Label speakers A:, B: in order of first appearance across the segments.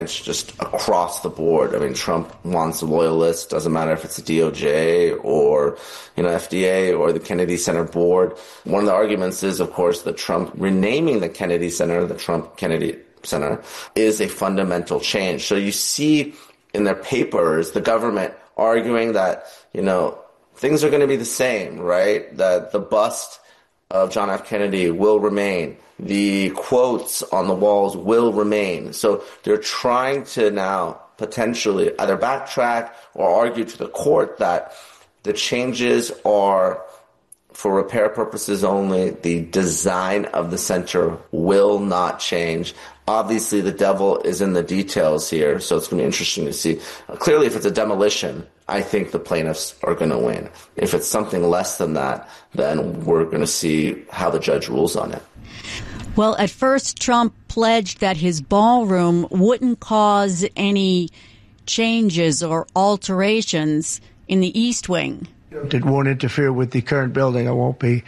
A: It's just across the board. I mean, Trump wants a loyalist. Doesn't matter if it's the DOJ or, FDA or the Kennedy Center board. One of the arguments is, of course, that Trump renaming the Kennedy Center, the Trump Kennedy Center, is a fundamental change. So you see in their papers, the government arguing that, things are going to be the same, right? That the bust of John F. Kennedy will remain. The quotes on the walls will remain. So they're trying to now potentially either backtrack or argue to the court that the changes are for repair purposes only. The design of the center will not change. Obviously, the devil is in the details here, so it's going to be interesting to see. Clearly, if it's a demolition, I think the plaintiffs are going to win. If it's something less than that, then we're going to see how the judge rules on it.
B: Well, at first, Trump pledged that his ballroom wouldn't cause any changes or alterations in the East Wing.
C: It won't interfere with the current building. It'll be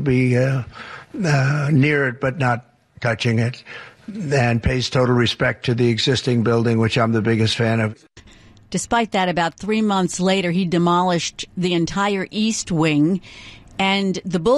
C: near it, but not touching it, and pays total respect to the existing building, which I'm the biggest fan of.
B: Despite that, about 3 months later, he demolished the entire East Wing. And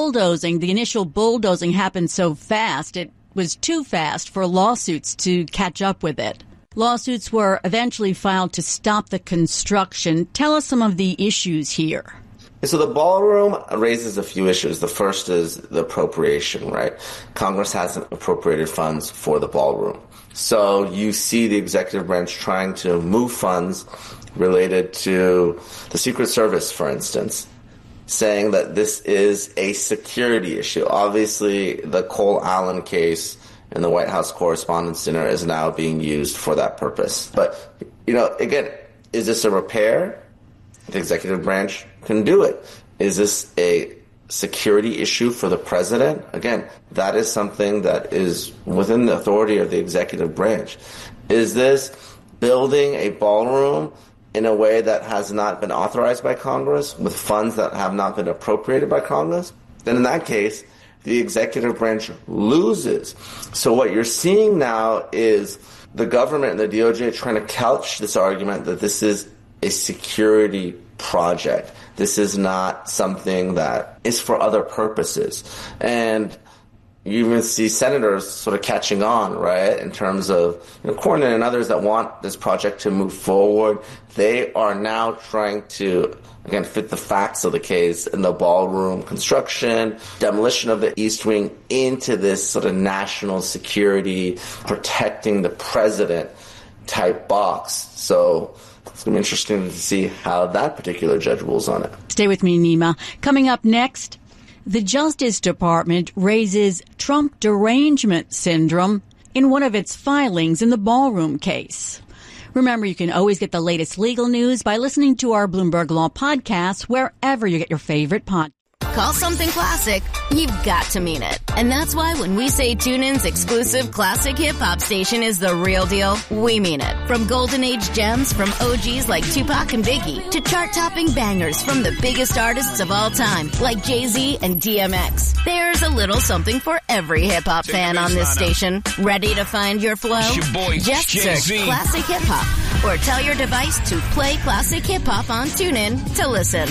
B: the initial bulldozing happened so fast, it was too fast for lawsuits to catch up with it. Lawsuits were eventually filed to stop the construction. Tell us some of the issues here.
A: So the ballroom raises a few issues. The first is the appropriation, right? Congress hasn't appropriated funds for the ballroom. So you see the executive branch trying to move funds related to the Secret Service, for instance, saying that this is a security issue. Obviously, the Cole Allen case in the White House Correspondents' Dinner is now being used for that purpose. But, again, is this a repair? The executive branch can do it. Is this a security issue for the president? Again, that is something that is within the authority of the executive branch. Is this building a ballroom in a way that has not been authorized by Congress, with funds that have not been appropriated by Congress? Then in that case, the executive branch loses. So what you're seeing now is the government and the DOJ trying to couch this argument that this is a security project. This is not something that is for other purposes. And you even see senators sort of catching on, right, in terms of Cornyn and others that want this project to move forward. They are now trying to, again, fit the facts of the case in the ballroom construction, demolition of the East Wing into this sort of national security, protecting the president type box. So it's going to be interesting to see how that particular judge rules on it.
B: Stay with me, Nima. Coming up next, the Justice Department raises Trump derangement syndrome in one of its filings in the ballroom case. Remember, you can always get the latest legal news by listening to our Bloomberg Law podcast wherever you get your favorite podcast.
D: Call something classic, you've got to mean it. And that's why when we say TuneIn's exclusive classic hip-hop station is the real deal, we mean it. From golden age gems from OGs like Tupac and Biggie to chart-topping bangers from the biggest artists of all time like Jay-Z and DMX. There's a little something for every hip-hop fan on this station. Ready to find your flow? Just search Classic Hip-Hop or tell your device to play Classic Hip-Hop on TuneIn to listen.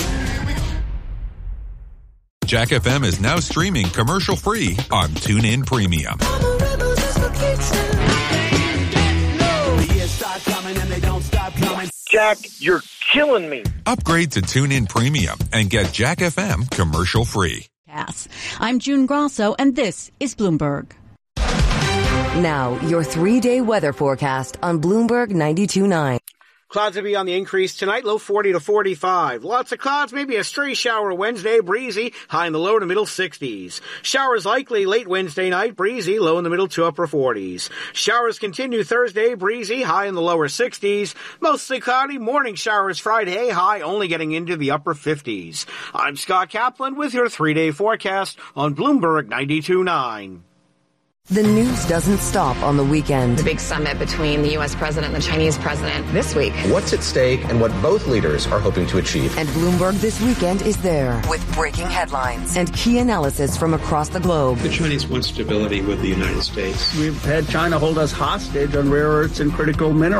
E: Jack FM is now streaming commercial-free on TuneIn Premium.
F: Jack, you're killing me.
E: Upgrade to TuneIn Premium and get Jack FM commercial-free.
B: I'm June Grosso, and this is Bloomberg.
G: Now, your 3-day weather forecast on Bloomberg 92.9.
H: Clouds will be on the increase tonight, low 40 to 45. Lots of clouds, maybe a stray shower Wednesday, breezy, high in the low to middle 60s. Showers likely late Wednesday night, breezy, low in the middle to upper 40s. Showers continue Thursday, breezy, high in the lower 60s. Mostly cloudy, morning showers Friday, high only getting into the upper 50s. I'm Scott Kaplan with your 3-day forecast on Bloomberg 92.9.
G: The news doesn't stop on the weekend.
I: The big summit between the U.S. president and the Chinese president this week.
J: What's at stake and what both leaders are hoping to achieve.
G: And Bloomberg This Weekend is there with breaking headlines and key analysis from across the globe.
K: The Chinese want stability with the United States.
L: We've had China hold us hostage on rare earths and critical minerals.